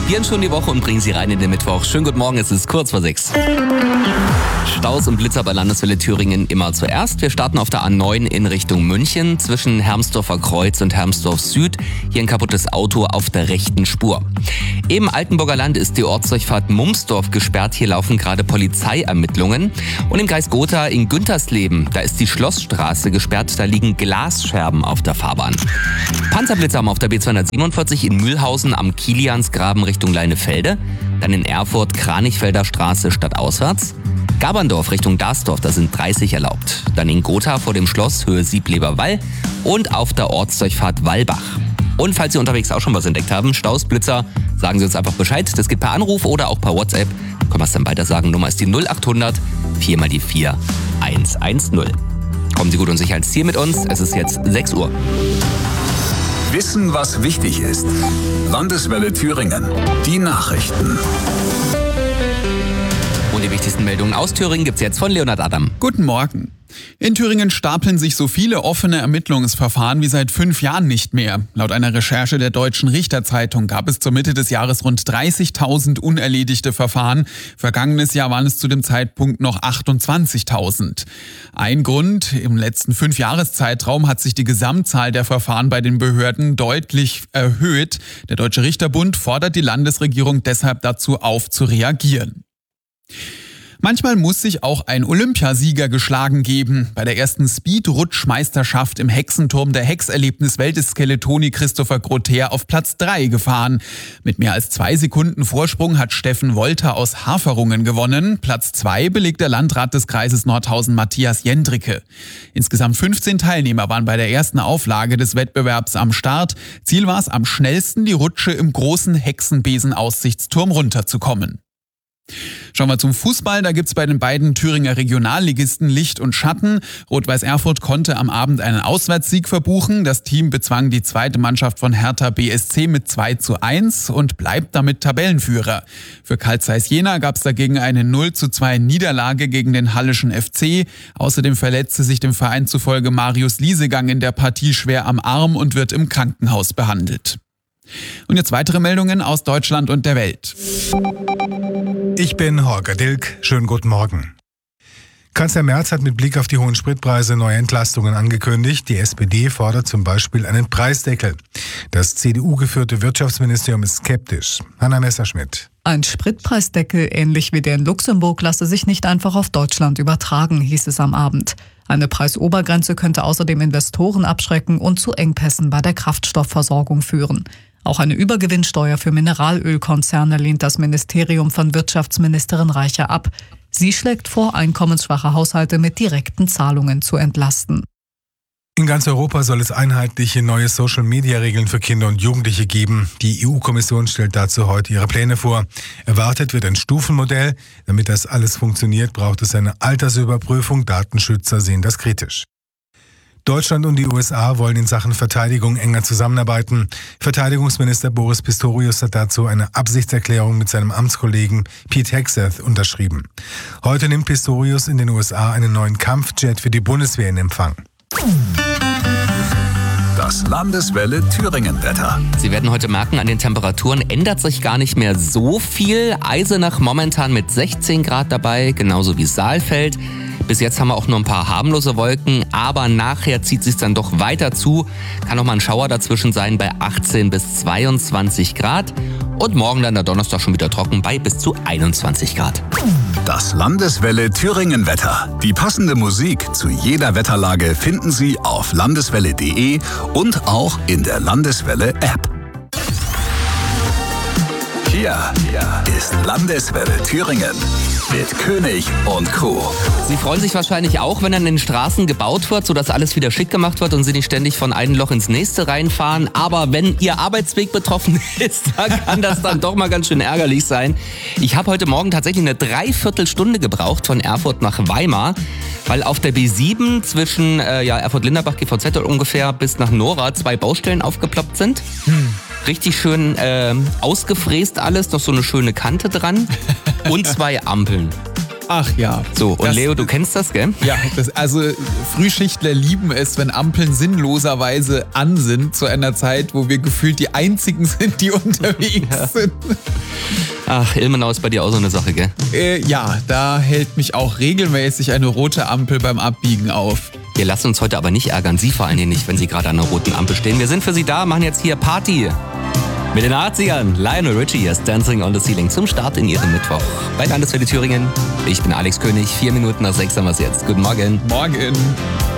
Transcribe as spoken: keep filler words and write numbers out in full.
probieren schon die Woche und bringen sie rein in den Mittwoch. Schönen guten Morgen, es ist kurz vor sechs. Staus und Blitzer bei Landeswelle Thüringen immer zuerst. Wir starten auf der A neun in Richtung München zwischen Hermsdorfer Kreuz und Hermsdorf Süd. Hier ein kaputtes Auto auf der rechten Spur. Im Altenburger Land ist die Ortsdurchfahrt Mumsdorf gesperrt. Hier laufen gerade Polizeiermittlungen. Und im Kreis Gotha in Güntersleben, da ist die Schlossstraße gesperrt. Da liegen Glasscherben auf der Fahrbahn. Panzerblitzer haben auf der B zweihundertsiebenundvierzig in Mühlhausen am Kiliansgraben Richtung Leinefelde. Dann in Erfurt Kranichfelder Straße stadtauswärts. Gaberndorf Richtung Darsdorf, da sind dreißig erlaubt. Dann in Gotha vor dem Schloss Höhe Siebleber Wall und auf der Ortsdurchfahrt Wallbach. Und falls Sie unterwegs auch schon was entdeckt haben, Staus, Blitzer, sagen Sie uns einfach Bescheid. Das geht per Anruf oder auch per WhatsApp. Können wir es dann weiter sagen. Nummer ist die null acht hundert vier mal die vier eins eins null. Kommen Sie gut und sicher ins Ziel mit uns. Es ist jetzt sechs Uhr. Wissen, was wichtig ist. Landeswelle Thüringen. Die Nachrichten. Und die wichtigsten Meldungen aus Thüringen gibt's jetzt von Leonhard Adam. Guten Morgen. In Thüringen stapeln sich so viele offene Ermittlungsverfahren wie seit fünf Jahren nicht mehr. Laut einer Recherche der Deutschen Richterzeitung gab es zur Mitte des Jahres rund dreißigtausend unerledigte Verfahren. Vergangenes Jahr waren es zu dem Zeitpunkt noch achtundzwanzigtausend. Ein Grund: Im letzten Fünfjahreszeitraum hat sich die Gesamtzahl der Verfahren bei den Behörden deutlich erhöht. Der Deutsche Richterbund fordert die Landesregierung deshalb dazu auf, zu reagieren. Manchmal muss sich auch ein Olympiasieger geschlagen geben. Bei der ersten Speed-Rutschmeisterschaft im Hexenturm der Hexerlebniswelt ist Skeletoni Christopher Grother auf Platz drei gefahren. Mit mehr als zwei Sekunden Vorsprung hat Steffen Wolter aus Haferungen gewonnen. Platz zwei belegt der Landrat des Kreises Nordhausen Matthias Jendricke. Insgesamt fünfzehn Teilnehmer waren bei der ersten Auflage des Wettbewerbs am Start. Ziel war es, am schnellsten die Rutsche im großen Hexenbesen-Aussichtsturm runterzukommen. Schauen wir zum Fußball. Da gibt's bei den beiden Thüringer Regionalligisten Licht und Schatten. Rot-Weiß Erfurt konnte am Abend einen Auswärtssieg verbuchen. Das Team bezwang die zweite Mannschaft von Hertha B S C mit zwei zu eins und bleibt damit Tabellenführer. Für Carl Zeiss Jena gab's dagegen eine null zu zwei Niederlage gegen den Halleschen F C. Außerdem verletzte sich dem Verein zufolge Marius Liesegang in der Partie schwer am Arm und wird im Krankenhaus behandelt. Und jetzt weitere Meldungen aus Deutschland und der Welt. Ich bin Holger Dilk. Schönen guten Morgen. Kanzler Merz hat mit Blick auf die hohen Spritpreise neue Entlastungen angekündigt. Die S P D fordert zum Beispiel einen Preisdeckel. Das C D U-geführte Wirtschaftsministerium ist skeptisch. Hanna Messerschmidt. Ein Spritpreisdeckel, ähnlich wie der in Luxemburg, lasse sich nicht einfach auf Deutschland übertragen, hieß es am Abend. Eine Preisobergrenze könnte außerdem Investoren abschrecken und zu Engpässen bei der Kraftstoffversorgung führen. Auch eine Übergewinnsteuer für Mineralölkonzerne lehnt das Ministerium von Wirtschaftsministerin Reicher ab. Sie schlägt vor, einkommensschwache Haushalte mit direkten Zahlungen zu entlasten. In ganz Europa soll es einheitliche neue Social-Media-Regeln für Kinder und Jugendliche geben. Die E U-Kommission stellt dazu heute ihre Pläne vor. Erwartet wird ein Stufenmodell. Damit das alles funktioniert, braucht es eine Altersüberprüfung. Datenschützer sehen das kritisch. Deutschland und die U S A wollen in Sachen Verteidigung enger zusammenarbeiten. Verteidigungsminister Boris Pistorius hat dazu eine Absichtserklärung mit seinem Amtskollegen Pete Hegseth unterschrieben. Heute nimmt Pistorius in den U S A einen neuen Kampfjet für die Bundeswehr in Empfang. Das Landeswelle Thüringen-Wetter. Sie werden heute merken, an den Temperaturen ändert sich gar nicht mehr so viel. Eisenach momentan mit sechzehn Grad dabei, genauso wie Saalfeld. Bis jetzt haben wir auch nur ein paar harmlose Wolken, aber nachher zieht es sich dann doch weiter zu. Kann auch mal ein Schauer dazwischen sein bei achtzehn bis zweiundzwanzig Grad. Und morgen dann der Donnerstag schon wieder trocken bei bis zu einundzwanzig Grad. Das Landeswelle Thüringen-Wetter. Die passende Musik zu jeder Wetterlage finden Sie auf landeswelle punkt de und auch in der Landeswelle-App. Hier ist Landeswelle Thüringen mit König und Co. Sie freuen sich wahrscheinlich auch, wenn an den Straßen gebaut wird, sodass alles wieder schick gemacht wird und Sie nicht ständig von einem Loch ins nächste reinfahren. Aber wenn Ihr Arbeitsweg betroffen ist, da kann das dann doch mal ganz schön ärgerlich sein. Ich habe heute Morgen tatsächlich eine Dreiviertelstunde gebraucht von Erfurt nach Weimar, weil auf der B sieben zwischen äh, ja, Erfurt-Linderbach, G V Z ungefähr bis nach Nora zwei Baustellen aufgeploppt sind. Hm. Richtig schön äh, ausgefräst alles, noch so eine schöne Kante dran und zwei Ampeln. Ach ja. So, und das, Leo, du kennst das, gell? Ja, das, also Frühschichtler lieben es, wenn Ampeln sinnloserweise an sind, zu einer Zeit, wo wir gefühlt die Einzigen sind, die unterwegs ja. sind. Ach, Ilmenau ist bei dir auch so eine Sache, gell? Äh, ja, da hält mich auch regelmäßig eine rote Ampel beim Abbiegen auf. Wir lassen uns heute aber nicht ärgern, Sie vor allen Dingen nicht, wenn Sie gerade an einer roten Ampel stehen. Wir sind für Sie da, machen jetzt hier Party. Mit den achtzigern, Lionel Richie, hier ist Dancing on the Ceiling zum Start in Ihrem Mittwoch bei Landeswelle Thüringen. Ich bin Alex König, vier Minuten nach sechs haben wir es jetzt. Guten Morgen. Morgen.